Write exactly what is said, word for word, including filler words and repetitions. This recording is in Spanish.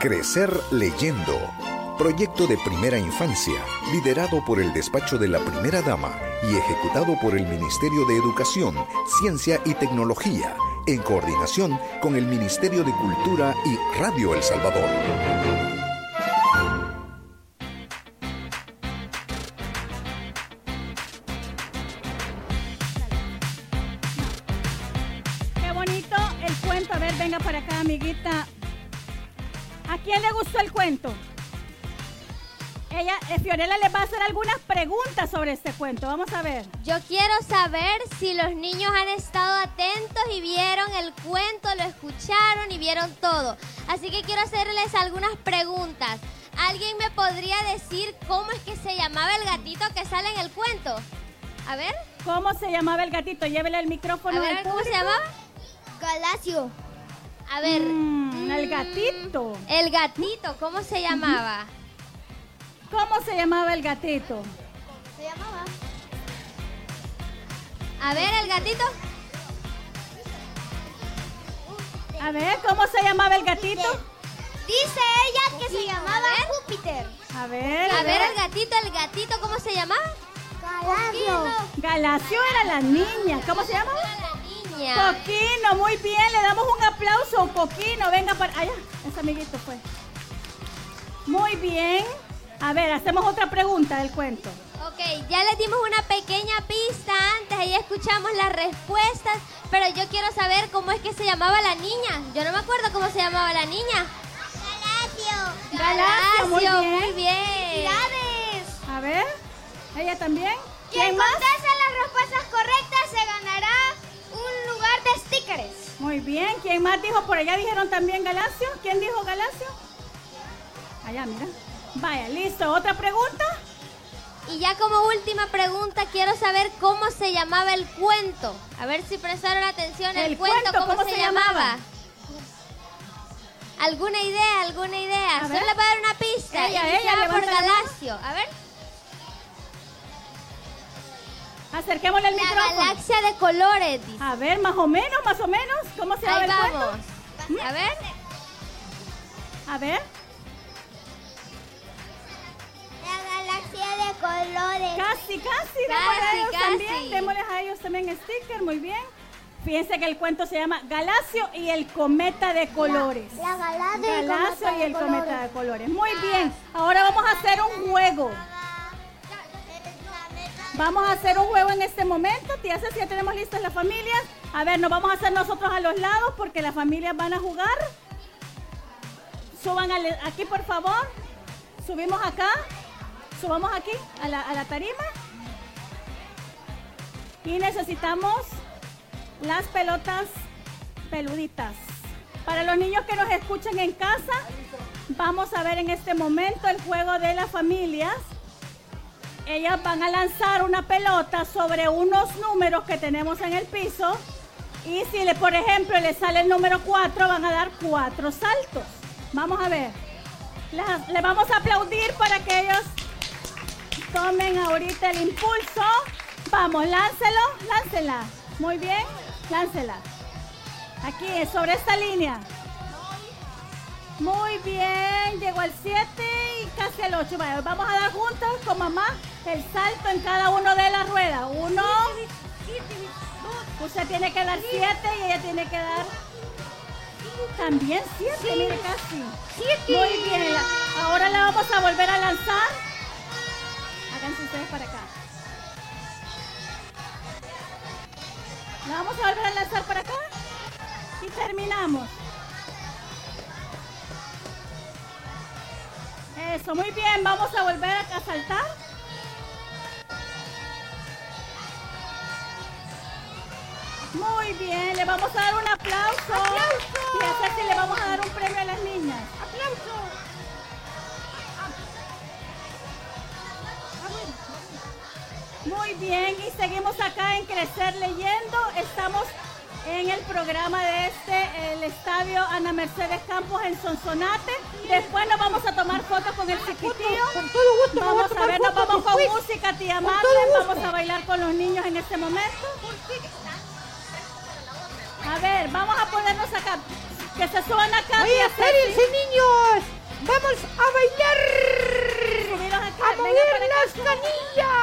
Crecer leyendo. Proyecto de primera infancia, liderado por el Despacho de la Primera Dama y ejecutado por el Ministerio de Educación, Ciencia y Tecnología, en coordinación con el Ministerio de Cultura y Radio El Salvador. Qué bonito el cuento. A ver, venga para acá, amiguita. ¿A quién le gustó el cuento? Ella, eh, Fiorella les va a hacer algunas preguntas sobre este cuento. Vamos a ver. Yo quiero saber si los niños han estado atentos y vieron el cuento, lo escucharon y vieron todo. Así que quiero hacerles algunas preguntas. ¿Alguien me podría decir cómo es que se llamaba el gatito que sale en el cuento? A ver. ¿Cómo se llamaba el gatito? Llévele el micrófono. A ver, al ¿cómo público. se llamaba? Galacio. A ver. Mm, el gatito. El gatito, ¿cómo se llamaba? ¿Cómo se llamaba el gatito? Se llamaba. A ver, el gatito. A ver, ¿cómo se llamaba el gatito? Dice ella que se llamaba Júpiter. A ver. A ver, el gatito, el gatito, ¿cómo se llamaba? Galacio. Galacio era la niña. ¿Cómo se llama? La niña. Coquino, muy bien. Le damos un aplauso. Coquino, venga para allá. Ese amiguito fue. Muy bien. A ver, hacemos otra pregunta del cuento. Ok, ya les dimos una pequeña pista antes, ahí escuchamos las respuestas, pero yo quiero saber cómo es que se llamaba la niña. Yo no me acuerdo cómo se llamaba la niña. Galacio. Galacio, muy bien. Muy bien. ¡Felicidades! A ver, ella también. Quien ¿Quién más? conteste las respuestas correctas se ganará un lugar de stickers. Muy bien. ¿Quién más dijo? Por allá dijeron también Galacio. ¿Quién dijo Galacio? Allá, mira. Vaya, listo. ¿Otra pregunta? Y ya como última pregunta, quiero saber cómo se llamaba el cuento. A ver si prestaron atención. El, El cuento, cuento, ¿cómo, ¿cómo se, se llamaba? llamaba? ¿Alguna idea? ¿Alguna idea? A Solo ver. le voy a dar una pista. Ella, Iniciaba ella, por levanta la mano. Galacio. A ver. Acerquémosle el La micrófono. galaxia de colores, dice. A ver, más o menos, más o menos. ¿Cómo se llama Ahí el vamos. cuento? A ver. A ver. La galaxia de colores. Casi, casi. Démosle Casi, a ellos casi. también. Démosles a ellos también sticker. Muy bien. Fíjense que el cuento se llama Galacio y el cometa de colores. La galaxia Galacio y el cometa de colores. Muy bien. Ahora vamos a hacer un juego. Vamos a hacer un juego en este momento. Tía Ceci, ya tenemos listas las familias. A ver, nos vamos a hacer nosotros a los lados porque las familias van a jugar. Suban al- aquí, por favor. Subimos acá. Subamos aquí a la, a la tarima. Y necesitamos las pelotas peluditas. Para los niños que nos escuchan en casa, vamos a ver en este momento el juego de las familias. Ellas van a lanzar una pelota sobre unos números que tenemos en el piso. Y si, le, por ejemplo, le sale el número cuatro, van a dar cuatro saltos. Vamos a ver. Les, les vamos a aplaudir para que ellos tomen ahorita el impulso. Vamos, láncelo, láncela. Muy bien, láncela. Aquí, sobre esta línea. Muy bien, llegó al siete y casi al ocho. Vaya, vamos a dar juntos con mamá el salto en cada uno de las ruedas. Uno. Usted tiene que dar siete y ella tiene que dar también siete, mire casi. Muy bien, la- ahora la vamos a volver a lanzar. Háganse ustedes para acá. La vamos a volver a lanzar para acá y terminamos. Eso, muy bien, vamos a volver a saltar. Muy bien, le vamos a dar un aplauso. ¡Aplauso! Y a Ceci le vamos a dar un premio a las niñas. ¡Aplauso! Muy bien, y seguimos acá en Crecer Leyendo. Estamos en el programa de este, el Estadio Ana Mercedes Campos en Sonsonate. Después nos vamos a tomar fotos con el chiquitillo. Con todo gusto. Vamos a ver, nos vamos con quiz. música, tía Con Marta. todo gusto. Vamos a bailar con los niños en este momento. A ver, vamos a ponernos acá. Que se suban acá. Oye, tía Ceci. espérense, niños. caer las canillas.